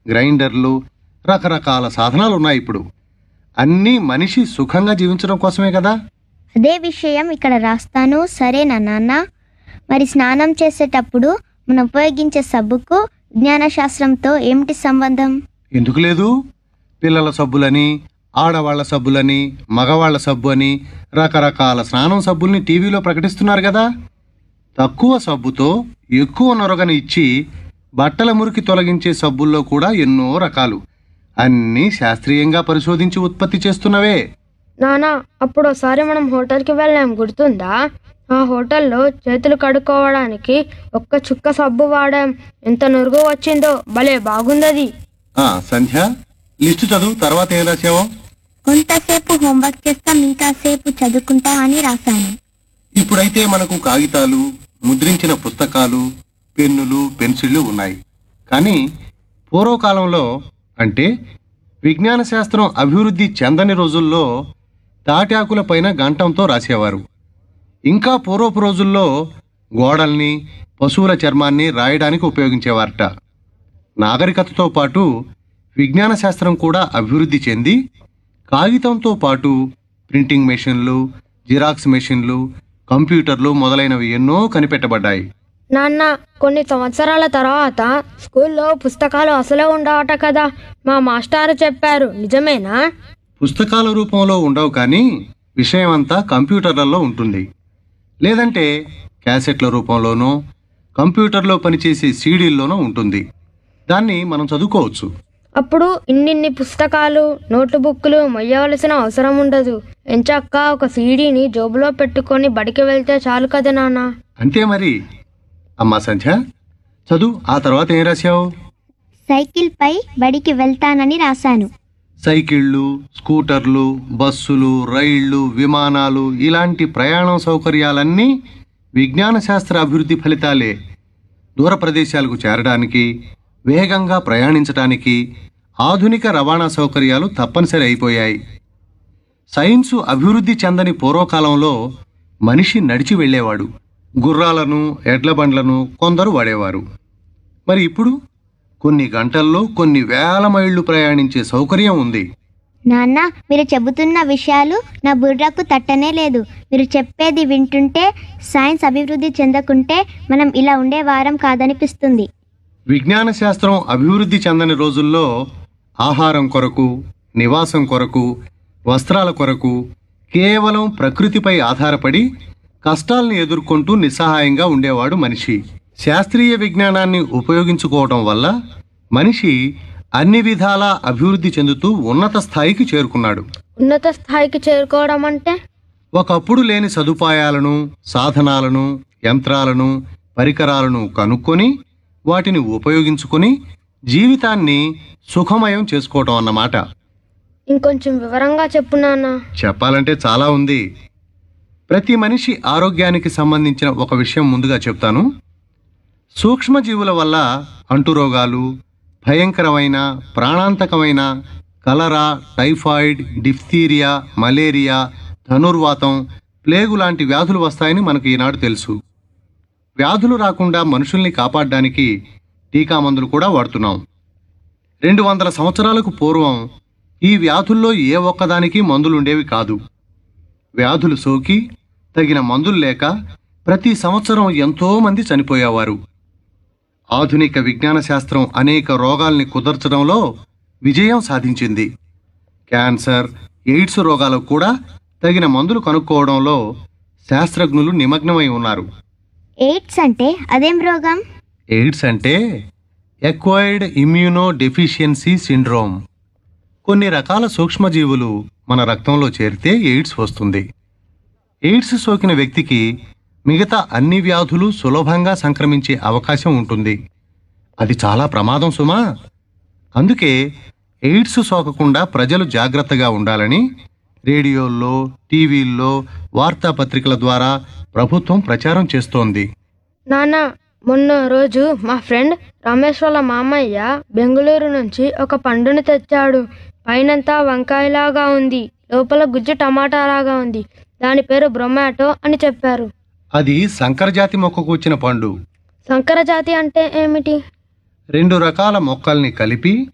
గ్రైండర్లు, రకరకాల సాధనాలు ఉన్నాయి ఇప్పుడు. అన్నీ మనిషి సుఖంగా జీవించడం కోసమే కదా. అదే విషయం ఇక్కడ రాస్తాను, సరేనా నాన్న? మరి స్నానం చేసేటప్పుడు మనం ఉపయోగించే సబ్బుకు విజ్ఞానశాస్త్రంతో ఏమిటి సంబంధం? ఎందుకు లేదు? పిల్లల సబ్బులని, ఆడవాళ్ల సబ్బులని, మగవాళ్ల సబ్బు అని రకరకాల స్నానం సబ్బుల్ని టీవీలో ప్రకటిస్తున్నారు కదా. తక్కువ సబ్బుతో ఎక్కువ నొరగని ఇచ్చి బట్టల మురికి తొలగించే సబ్బుల్లో కూడా ఎన్నో రకాలు. అన్నీ శాస్త్రీయంగా పరిశోధించి ఉత్పత్తి చేస్తున్నవే. నానా, అప్పుడు ఒకసారి మనం హోటల్కి వెళ్ళాం, గుర్తుందా? ఆ హోటల్లో చేతులు కడుక్కోవడానికి ఒక్క చుక్క సబ్బు వాడాం. ఎంత నురుగు వచ్చిందో, భలే బాగుందది. సంధ్య, లిస్టు చదువు. తర్వాత ఏం రాసావో? కొంతసేపు హోంవర్క్ చేస్తా, మిగతాసేపు చదువుకుంటా అని రాశాను. ఇప్పుడైతే మనకు కాగితాలు, ముద్రించిన పుస్తకాలు, పెన్నులు, పెన్సిళ్లు ఉన్నాయి. కానీ పూర్వకాలంలో, అంటే విజ్ఞాన శాస్త్రం అభివృద్ధి చెందని రోజుల్లో తాటాకుల పైన గంటంతో రాసేవారు. ఇంకా పూర్వపు రోజుల్లో గోడల్ని, పశువుల చర్మాన్ని రాయడానికి ఉపయోగించేవారట. నాగరికతతో పాటు విజ్ఞాన శాస్త్రం కూడా అభివృద్ధి చెంది కాగితంతో పాటు ప్రింటింగ్ మెషిన్లు, జిరాక్స్ మెషిన్లు, కంప్యూటర్లు మొదలైనవి ఎన్నో కనిపెట్టబడ్డాయి. నాన్న, కొన్ని సంవత్సరాల తర్వాత స్కూల్లో పుస్తకాలు అసలే ఉండవట కదా, మా మాస్టారు చెప్పారు. నిజమేనా? పుస్తకాల రూపంలో ఉండవు, కానీ విషయం అంతా కంప్యూటర్లలో ఉంటుంది. లేదంటే క్యాసెట్ల రూపంలోనో, కంప్యూటర్లో పనిచేసే సీడీల్లోనో ఉంటుంది. దాన్ని మనం చదువుకోవచ్చు. అప్పుడు ఇన్నిన్ని పుస్తకాలు, నోటు బుక్కులు మొయ్యవలసిన అవసరం ఉండదు. ఎంచక్కా ఒక సీడీని జోబులో పెట్టుకొని బడికి వెళ్తే చాలు కదా నాన్న. అంతే మరి. అమ్మా సంధ్య, చదువు. ఆ తర్వాత ఏం రాశావు? సైకిల్ పై బడికి వెళ్తానని రాశాను. సైకిళ్ళు, స్కూటర్లు, బస్సులు, రైళ్లు, విమానాలు ఇలాంటి ప్రయాణం సౌకర్యాలన్నీ విజ్ఞాన శాస్త్ర అభివృద్ధి ఫలితాలే. దూర ప్రదేశాలకు చేరడానికి, వేగంగా ప్రయాణించడానికి ఆధునిక రవాణా సౌకర్యాలు తప్పనిసరి అయిపోయాయి. సైన్సు అభివృద్ధి చెందని పూర్వకాలంలో మనిషి నడిచి వెళ్ళేవాడు. గుర్రాలను, ఎడ్ల బండ్లను కొందరు వాడేవారు. మరి ఇప్పుడు కొన్ని గంటల్లో కొన్ని వేల మైళ్లు ప్రయాణించే సౌకర్యం ఉంది. నాన్న, మీరు చెబుతున్న విషయాలు నా బుర్రకు తట్టనే లేదు. మీరు చెప్పేది వింటుంటే సైన్స్ అభివృద్ధి చెందకుంటే మనం ఇలా ఉండేవారం కాదనిపిస్తుంది. విజ్ఞాన శాస్త్రం అభివృద్ధి చెందని రోజుల్లో ఆహారం కొరకు, నివాసం కొరకు, వస్త్రాల కొరకు కేవలం ప్రకృతిపై ఆధారపడి కష్టాల్ని ఎదుర్కొంటూ నిస్సహాయంగా ఉండేవాడు మనిషి. శాస్త్రీయ విజ్ఞానాన్ని ఉపయోగించుకోవటం వల్ల మనిషి అన్ని విధాలా అభివృద్ధి చెందుతూ ఉన్నత స్థాయికి చేరుకున్నాడు. ఉన్నత స్థాయికి చేరుకోవడం అంటే? ఒకప్పుడు లేని సదుపాయాలను, సాధనాలను, యంత్రాలను, పరికరాలను కనుక్కొని వాటిని ఉపయోగించుకుని జీవితాన్ని సుఖమయం చేసుకోవటం అన్నమాట. ఇంకొంచెం వివరంగా చెప్పు నాన్న. చెప్పాలంటే చాలా ఉంది. ప్రతి మనిషి ఆరోగ్యానికి సంబంధించిన ఒక విషయం ముందుగా చెప్తాను. సూక్ష్మజీవుల వల్ల అంటురోగాలు, భయంకరమైన ప్రాణాంతకమైన కలరా, టైఫాయిడ్, డిఫ్తీరియా, మలేరియా, ధనుర్వాతం, ప్లేగు లాంటి వ్యాధులు వస్తాయని మనకు ఈనాడు తెలుసు. వ్యాధులు రాకుండా మనుషుల్ని కాపాడడానికి టీకా మందులు కూడా వాడుతున్నాం. 200 సంవత్సరాలకు పూర్వం ఈ వ్యాధుల్లో ఏ ఒక్కదానికి మందులుండేవి కాదు. వ్యాధులు సోకి తగిన మందులు లేక ప్రతి సంవత్సరం ఎంతోమంది చనిపోయేవారు. ఆధునిక విజ్ఞాన శాస్త్రం అనేక రోగాల్ని కుదర్చడంలో విజయం సాధించింది. క్యాన్సర్, ఎయిడ్స్ రోగాలకు కూడా తగిన మందులు కనుక్కోవడంలో శాస్త్రజ్ఞులు నిమగ్నమై ఉన్నారు. ఎయిడ్స్ అంటే అదేం రోగం? ఎయిడ్స్ అంటే ఎక్వైర్డ్ ఇమ్యూనో డెఫిషియన్సీ సిండ్రోమ్. కొన్ని రకాల సూక్ష్మజీవులు మన రక్తంలో చేరితే ఎయిడ్స్ వస్తుంది. ఎయిడ్స్ సోకిన వ్యక్తికి మిగతా అన్ని వ్యాధులు సులభంగా సంక్రమించే అవకాశం ఉంటుంది. అది చాలా ప్రమాదం సుమా. అందుకే ఎయిడ్స్ సోకకుండా ప్రజలు జాగ్రత్తగా ఉండాలని రేడియోల్లో, టీవీల్లో, వార్తాపత్రికల ద్వారా ప్రభుత్వం ప్రచారం చేస్తోంది. నాన్న, మొన్న రోజు మా ఫ్రెండ్ రమేష్ వాళ్ళ మామయ్య బెంగళూరు నుంచి ఒక పండుని తెచ్చాడు. పైనంతా వంకాయలాగా ఉంది, లోపల గుజ్జు టమాటాలాగా ఉంది. దాని పేరు బ్రొమాటో అని చెప్పారు. అది సంకరజాతి మొక్కకు వచ్చిన పండు. సంకరజాతి అంటే ఏమిటి? 2 రకాల మొక్కల్ని కలిపి